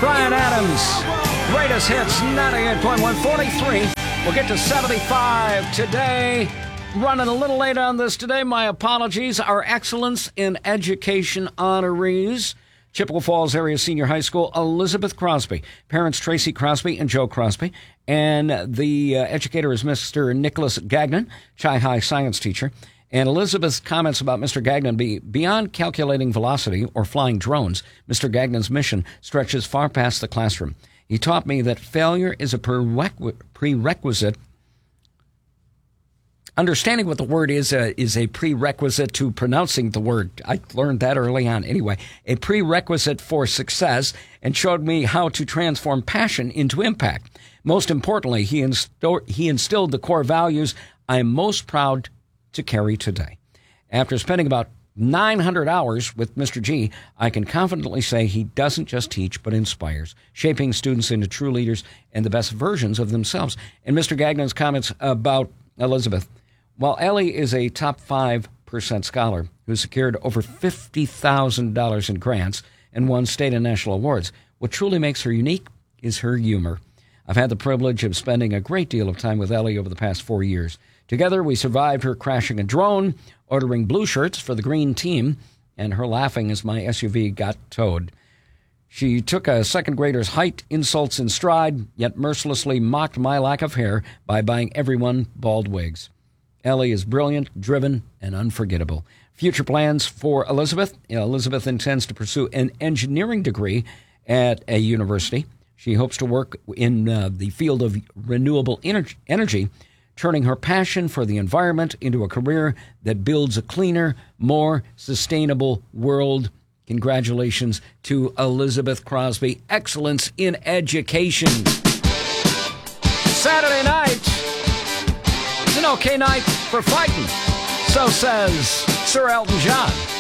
Bryan Adams, greatest hits, 98.1, 43. We'll get to 75 today. Running a little late on this today. My apologies. Our Excellence in Education honorees, Chippewa Falls Area Senior High School, Elizabeth Crosby. Parents Tracy Crosby and Joe Crosby. And the educator is Mr. Nicholas Gagnon, Chi High science teacher. And Elizabeth's comments about Mr. Gagnon beyond calculating velocity or flying drones, Mr. Gagnon's mission stretches far past the classroom. He taught me that failure is a prerequisite. Understanding what the word is a prerequisite to pronouncing the word. I learned that early on. Anyway, a prerequisite for success, and showed me how to transform passion into impact. Most importantly, he instilled the core values I am most proud to carry today. After spending about 900 hours with Mr. G, I can confidently say he doesn't just teach, but inspires, shaping students into true leaders and the best versions of themselves. And Mr. Gagnon's comments about Elizabeth. While Ellie is a top 5% scholar who secured over $50,000 in grants and won state and national awards, what truly makes her unique is her humor. I've had the privilege of spending a great deal of time with Ellie over the past 4 years. Together, we survived her crashing a drone, ordering blue shirts for the green team, and her laughing as my SUV got towed. She took a second grader's height insults in stride, yet mercilessly mocked my lack of hair by buying everyone bald wigs. Ellie is brilliant, driven, and unforgettable. Future plans for Elizabeth. Elizabeth intends to pursue an engineering degree at a university. She hopes to work in the field of renewable energy, turning her passion for the environment into a career that builds a cleaner, more sustainable world. Congratulations to Elizabeth Crosby. Excellence in education. Saturday night is an okay night for fighting. So says Sir Elton John.